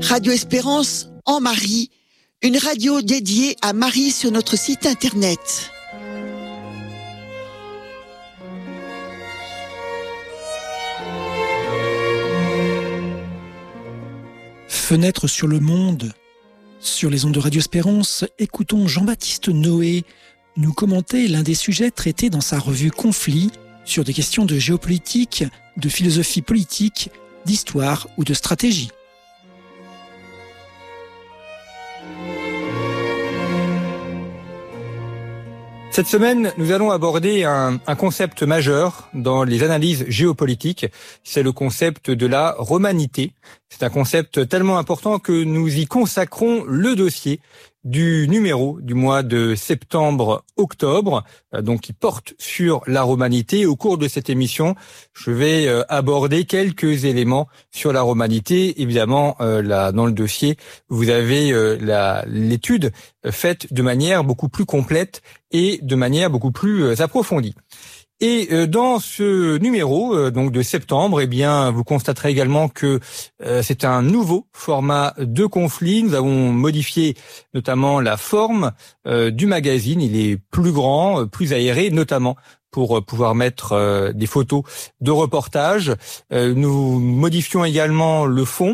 Radio Espérance en Marie, une radio dédiée à Marie sur notre site internet. Fenêtre sur le monde, sur les ondes de Radio Espérance, écoutons Jean-Baptiste Noé nous commenter l'un des sujets traités dans sa revue Conflit sur des questions de géopolitique, de philosophie politique, d'histoire ou de stratégie. Cette semaine, nous allons aborder un concept majeur dans les analyses géopolitiques. C'est le concept de la romanité. C'est un concept tellement important que nous y consacrons le dossier du numéro du mois de septembre-octobre, donc qui porte sur la romanité. Au cours de cette émission, je vais aborder quelques éléments sur la romanité. Évidemment, là, dans le dossier, vous avez l'étude faite de manière beaucoup plus complète et de manière beaucoup plus approfondie. Et dans ce numéro donc de septembre, eh bien, vous constaterez également que c'est un nouveau format de conflit. Nous avons modifié notamment la forme du magazine. Il est plus grand, plus aéré, notamment pour pouvoir mettre des photos de reportage. Nous modifions également le fond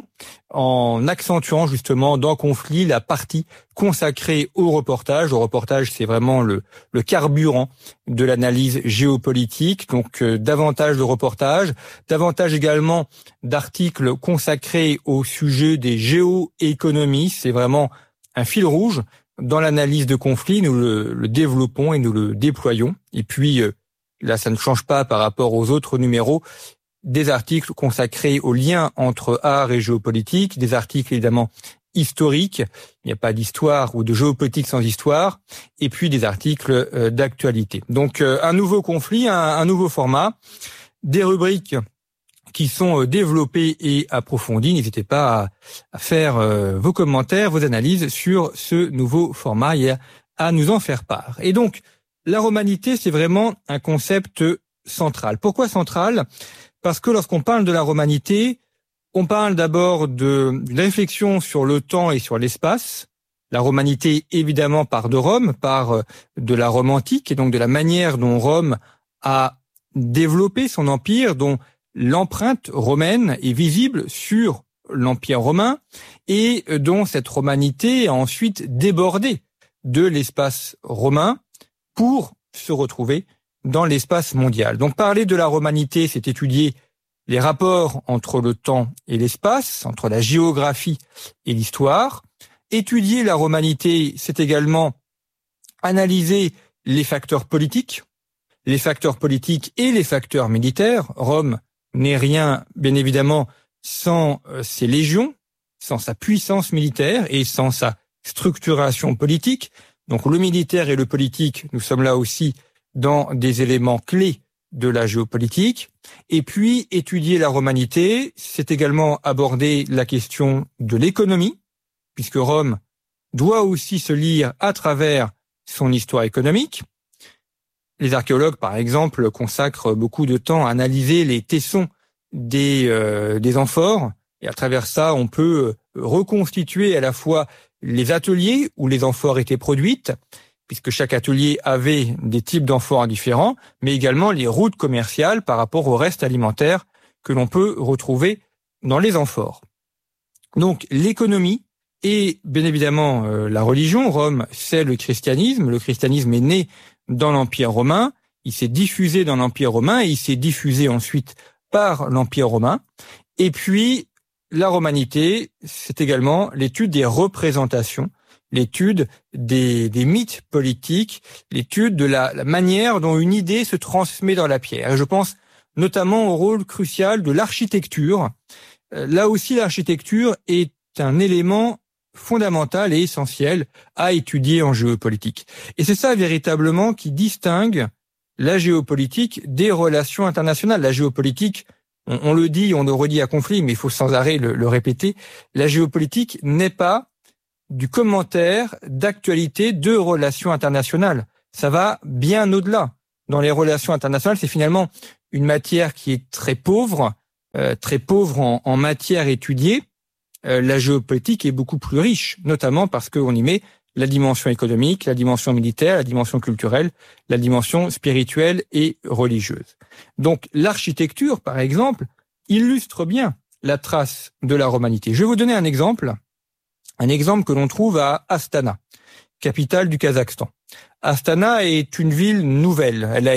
en accentuant justement dans Conflit la partie consacrée au reportage. Le reportage, c'est vraiment le carburant de l'analyse géopolitique. Donc davantage de reportages, davantage également d'articles consacrés au sujet des géoéconomies. C'est vraiment un fil rouge dans l'analyse de Conflit. Nous le développons et nous le déployons. Et puis là, ça ne change pas par rapport aux autres numéros, des articles consacrés au lien entre art et géopolitique, des articles évidemment historiques, il n'y a pas d'histoire ou de géopolitique sans histoire, et puis des articles d'actualité. Donc un nouveau conflit, un nouveau format, des rubriques qui sont développées et approfondies. N'hésitez pas à faire vos commentaires, vos analyses sur ce nouveau format et à nous en faire part. Et donc, la romanité, c'est vraiment un concept central. Pourquoi central ? Parce que lorsqu'on parle de la romanité, on parle d'abord d'une réflexion sur le temps et sur l'espace. La romanité, évidemment, part de Rome, part de la Rome antique, et donc de la manière dont Rome a développé son empire, dont l'empreinte romaine est visible sur l'empire romain, et dont cette romanité a ensuite débordé de l'espace romain pour se retrouver dans l'espace mondial. Donc parler de la romanité, c'est étudier les rapports entre le temps et l'espace, entre la géographie et l'histoire. Étudier la romanité, c'est également analyser les facteurs politiques et les facteurs militaires. Rome n'est rien, bien évidemment, sans ses légions, sans sa puissance militaire et sans sa structuration politique. Donc le militaire et le politique, nous sommes là aussi dans des éléments clés de la géopolitique. Et puis, étudier la romanité, c'est également aborder la question de l'économie, puisque Rome doit aussi se lire à travers son histoire économique. Les archéologues, par exemple, consacrent beaucoup de temps à analyser les tessons des amphores, et à travers ça, on peut reconstituer à la fois les ateliers où les amphores étaient produites, puisque chaque atelier avait des types d'amphores différents, mais également les routes commerciales par rapport au reste alimentaire que l'on peut retrouver dans les amphores. Donc l'économie et bien évidemment la religion. Rome, c'est le christianisme. Le christianisme est né dans l'Empire romain, il s'est diffusé dans l'Empire romain et il s'est diffusé ensuite par l'Empire romain. Et puis la romanité, c'est également l'étude des représentations, l'étude des mythes politiques, l'étude de la manière dont une idée se transmet dans la pierre. Et je pense notamment au rôle crucial de l'architecture. Là aussi, l'architecture est un élément fondamental et essentiel à étudier en géopolitique. Et c'est ça véritablement qui distingue la géopolitique des relations internationales. La géopolitique, on le dit, on le redit à Conflit, mais il faut sans arrêt le répéter, la géopolitique n'est pas du commentaire d'actualité de relations internationales. Ça va bien au-delà. Dans les relations internationales, c'est finalement une matière qui est très pauvre en matière étudiée, la géopolitique est beaucoup plus riche, notamment parce qu'on y met la dimension économique, la dimension militaire, la dimension culturelle, la dimension spirituelle et religieuse. Donc l'architecture, par exemple, illustre bien la trace de la romanité. Je vais vous donner un exemple que l'on trouve à Astana, capitale du Kazakhstan. Astana est une ville nouvelle. Elle a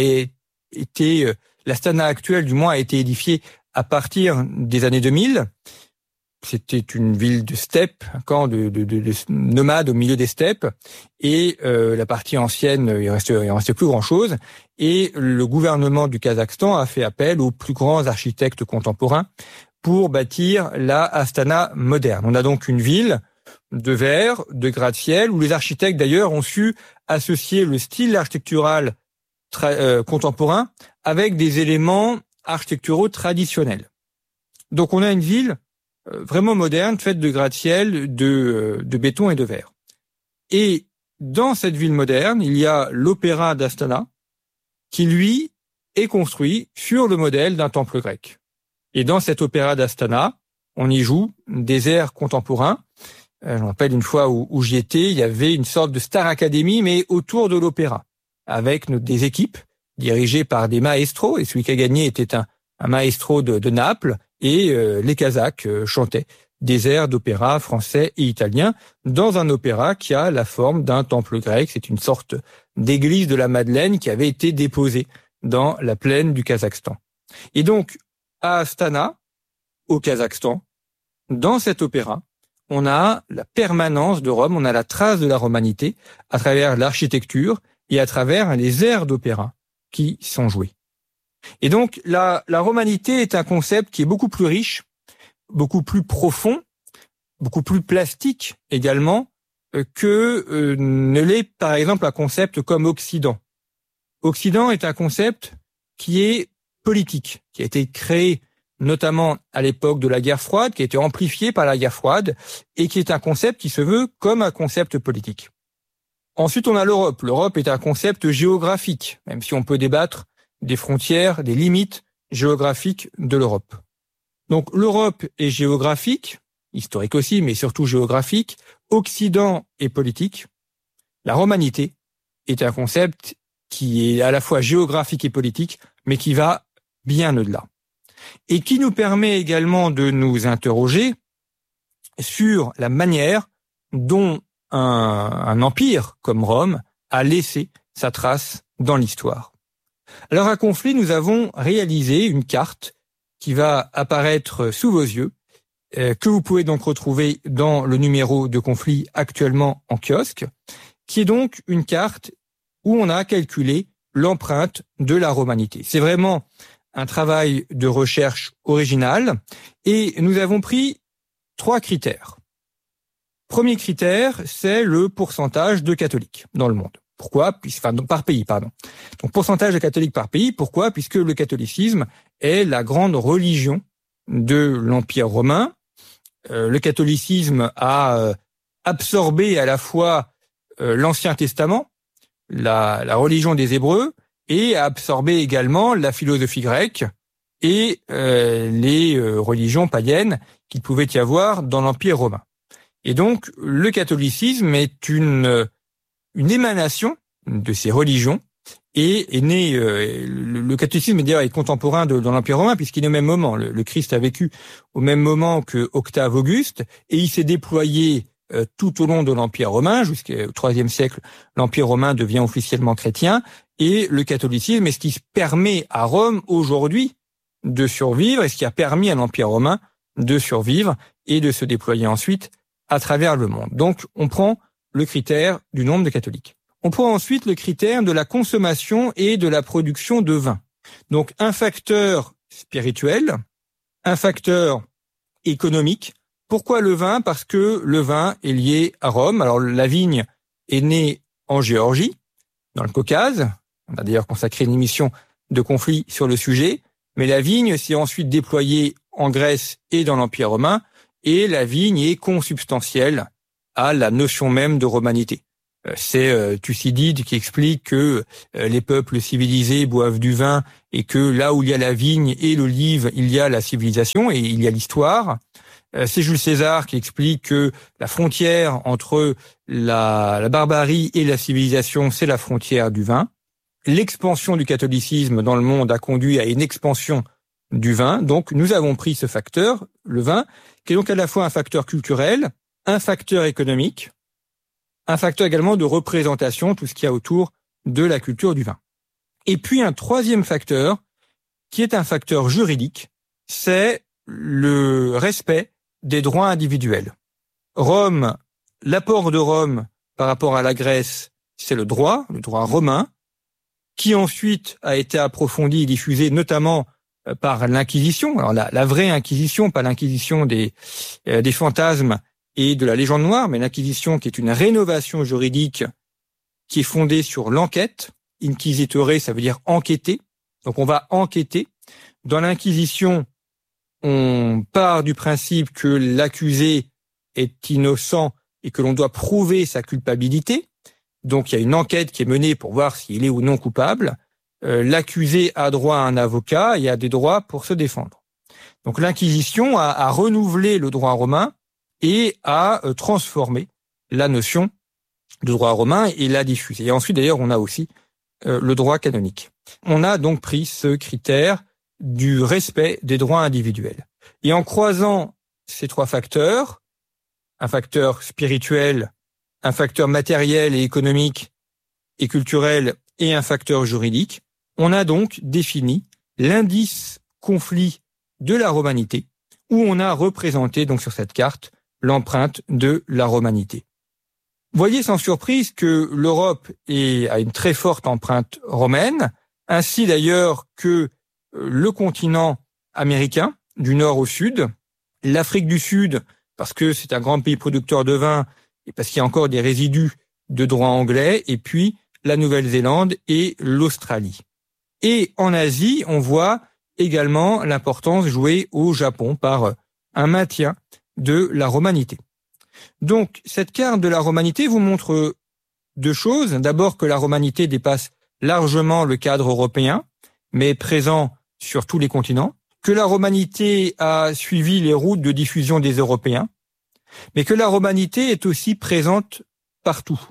été, l'Astana actuelle du moins a été édifiée à partir des années 2000. C'était une ville de steppe, un camp de nomades au milieu des steppes, et la partie ancienne, il restait plus grand-chose. Et le gouvernement du Kazakhstan a fait appel aux plus grands architectes contemporains pour bâtir la Astana moderne. On a donc une ville de verre, de gratte-ciel, où les architectes d'ailleurs ont su associer le style architectural contemporain avec des éléments architecturaux traditionnels. Donc on a une ville vraiment moderne, faite de gratte-ciel, de béton et de verre. Et dans cette ville moderne, il y a l'opéra d'Astana, qui lui est construit sur le modèle d'un temple grec. Et dans cet opéra d'Astana, on y joue des airs contemporains. Je me rappelle une fois où j'y étais, il y avait une sorte de Star Academy, mais autour de l'opéra, avec des équipes dirigées par des maestros, et celui qui a gagné était un maestro de Naples, et les Kazakhs chantaient des airs d'opéra français et italien dans un opéra qui a la forme d'un temple grec. C'est une sorte d'église de la Madeleine qui avait été déposée dans la plaine du Kazakhstan. Et donc, à Astana, au Kazakhstan, dans cet opéra, on a la permanence de Rome, on a la trace de la romanité à travers l'architecture et à travers les airs d'opéra qui sont joués. Et donc, la romanité est un concept qui est beaucoup plus riche, beaucoup plus profond, beaucoup plus plastique également, que ne l'est par exemple un concept comme Occident. Occident est un concept qui est politique, qui a été créé notamment à l'époque de la guerre froide, qui a été amplifié par la guerre froide, et qui est un concept qui se veut comme un concept politique. Ensuite, on a l'Europe. L'Europe est un concept géographique, même si on peut débattre des frontières, des limites géographiques de l'Europe. Donc l'Europe est géographique, historique aussi, mais surtout géographique. Occident est politique. La romanité est un concept qui est à la fois géographique et politique, mais qui va bien au-delà. Et qui nous permet également de nous interroger sur la manière dont un empire comme Rome a laissé sa trace dans l'histoire. Alors à Conflit, nous avons réalisé une carte qui va apparaître sous vos yeux, que vous pouvez donc retrouver dans le numéro de Conflit actuellement en kiosque, qui est donc une carte où on a calculé l'empreinte de la romanité. C'est vraiment un travail de recherche original et nous avons pris 3 critères. Premier critère, c'est le pourcentage de catholiques dans le monde. Pourquoi ? Par pays, pardon. Donc, pourcentage de catholiques par pays. Pourquoi ? Puisque le catholicisme est la grande religion de l'Empire romain. Le catholicisme a absorbé à la fois l'Ancien Testament, la religion des Hébreux, et a absorbé également la philosophie grecque et les religions païennes qu'il pouvait y avoir dans l'Empire romain. Et donc, le catholicisme est une émanation de ces religions et est né. Le catholicisme d'ailleurs est contemporain dans l'Empire romain puisqu'il est au même moment. Le Christ a vécu au même moment que Octave Auguste et il s'est déployé tout au long de l'Empire romain jusqu'au IIIe siècle. L'Empire romain devient officiellement chrétien et le catholicisme est ce qui permet à Rome aujourd'hui de survivre et ce qui a permis à l'Empire romain de survivre et de se déployer ensuite à travers le monde. Donc, on prend le critère du nombre de catholiques. On prend ensuite le critère de la consommation et de la production de vin. Donc, un facteur spirituel, un facteur économique. Pourquoi le vin ? Parce que le vin est lié à Rome. Alors, la vigne est née en Géorgie, dans le Caucase. On a d'ailleurs consacré une émission de Conflit sur le sujet. Mais la vigne s'est ensuite déployée en Grèce et dans l'Empire romain. Et la vigne est consubstantielle à la notion même de romanité. C'est Thucydide qui explique que les peuples civilisés boivent du vin et que là où il y a la vigne et l'olive, il y a la civilisation et il y a l'histoire. C'est Jules César qui explique que la frontière entre la barbarie et la civilisation, c'est la frontière du vin. L'expansion du catholicisme dans le monde a conduit à une expansion du vin. Donc, nous avons pris ce facteur, le vin, qui est donc à la fois un facteur culturel, un facteur économique, un facteur également de représentation, tout ce qu'il y a autour de la culture du vin. Et puis, un troisième facteur, qui est un facteur juridique, c'est le respect des droits individuels. Rome, l'apport de Rome par rapport à la Grèce, c'est le droit romain, qui ensuite a été approfondi et diffusé notamment par l'Inquisition. Alors la vraie Inquisition, pas l'Inquisition des fantasmes et de la légende noire, mais l'Inquisition qui est une rénovation juridique qui est fondée sur l'enquête. Inquisitore, ça veut dire enquêter. Donc on va enquêter. Dans l'Inquisition, on part du principe que l'accusé est innocent et que l'on doit prouver sa culpabilité. Donc il y a une enquête qui est menée pour voir s'il est ou non coupable. L'accusé a droit à un avocat et a des droits pour se défendre. Donc l'Inquisition a renouvelé le droit romain et a transformé la notion de droit romain et l'a diffusé. Et ensuite d'ailleurs on a aussi le droit canonique. On a donc pris ce critère du respect des droits individuels. Et en croisant ces trois facteurs, un facteur spirituel, un facteur matériel et économique et culturel et un facteur juridique, on a donc défini l'indice conflit de la romanité, où on a représenté donc sur cette carte l'empreinte de la romanité. Voyez sans surprise que l'Europe a une très forte empreinte romaine, ainsi d'ailleurs que le continent américain, du nord au sud, l'Afrique du Sud, parce que c'est un grand pays producteur de vin, et parce qu'il y a encore des résidus de droit anglais, et puis la Nouvelle-Zélande et l'Australie. Et en Asie, on voit également l'importance jouée au Japon par un maintien de la romanité. Donc, cette carte de la romanité vous montre deux choses. D'abord, que la romanité dépasse largement le cadre européen, mais est présent sur tous les continents, que la romanité a suivi les routes de diffusion des Européens, mais que la romanité est aussi présente partout.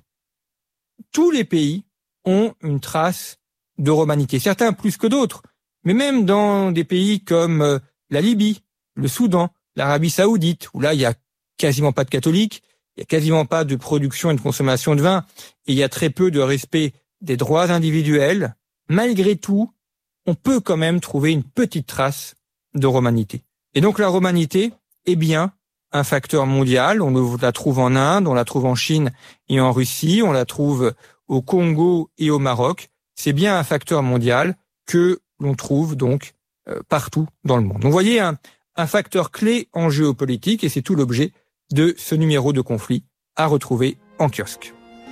Tous les pays ont une trace de romanité, certains plus que d'autres, mais même dans des pays comme la Libye, le Soudan, l'Arabie Saoudite, où là il y a quasiment pas de catholiques, il y a quasiment pas de production et de consommation de vin, et il y a très peu de respect des droits individuels, malgré tout, on peut quand même trouver une petite trace de romanité. Et donc la romanité est bien un facteur mondial. On la trouve en Inde, on la trouve en Chine et en Russie, on la trouve au Congo et au Maroc. C'est bien un facteur mondial que l'on trouve donc partout dans le monde. Donc vous voyez un facteur clé en géopolitique, et c'est tout l'objet de ce numéro de conflit à retrouver en kiosque.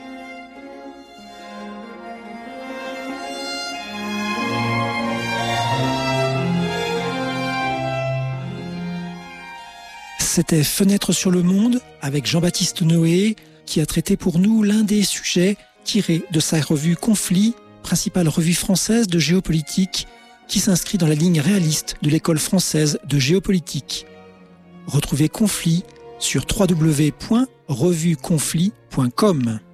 C'était Fenêtre sur le monde avec Jean-Baptiste Noé qui a traité pour nous l'un des sujets tirés de sa revue Conflit, principale revue française de géopolitique qui s'inscrit dans la ligne réaliste de l'école française de géopolitique. Retrouvez Conflit sur www.revueconflit.com.